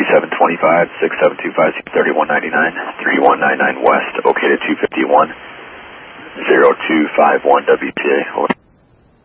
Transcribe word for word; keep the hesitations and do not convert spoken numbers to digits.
seven two five, six seven two five, three one nine nine, three one nine nine West, okay to two fifty-one, zero two five one W T A. Over.